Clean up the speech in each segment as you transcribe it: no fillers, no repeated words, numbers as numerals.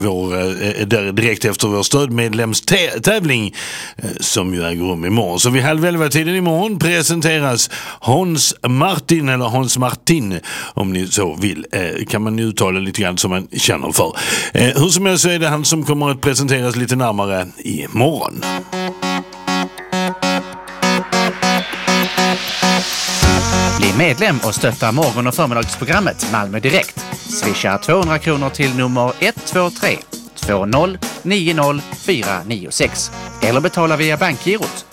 där direkt efter vår stödmedlemstävling som ju äger rum imorgon. Så vid 10:30 imorgon presenteras Hans Martin, eller Hans Martin om ni så vill. Kan man uttala lite grann som man känner för. Hur som helst så är det han som kommer att presenteras lite närmare imorgon. Bli medlem och stötta morgon- och förmiddagsprogrammet Malmö Direkt. Swisha 200 kronor till nummer 123 20 90 496 eller betala via bankgirot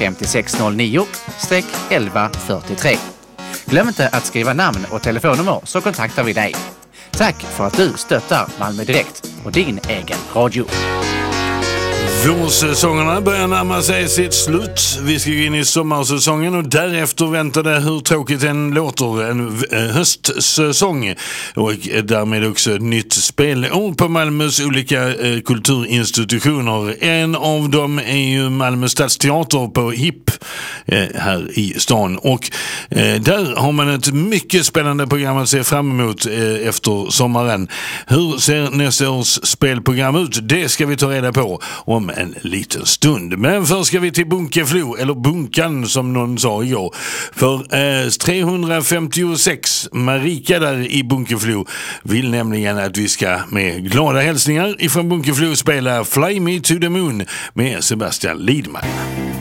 5609-1143. Glöm inte att skriva namn och telefonnummer så kontaktar vi dig. Tack för att du stöttar Malmö Direkt och din egen radio. Vårsäsongerna börjar närma sig sitt slut. Vi ska gå in i sommarsäsongen och därefter väntar det, hur tråkigt en låter, en höstsäsong och därmed också ett nytt spelår på Malmös olika kulturinstitutioner. En av dem är ju Malmö Stadsteater på HIP här i stan och där har man ett mycket spännande program att se fram emot efter sommaren. Hur ser nästa års spelprogram ut? Det ska vi ta reda på om en liten stund. Men först ska vi till Bunkeflo, eller Bunkan som någon sa igår. För 356 Marika där i Bunkeflo vill nämligen att vi ska med glada hälsningar ifrån Bunkeflo spela Fly Me to the Moon med Sebastian Lidman.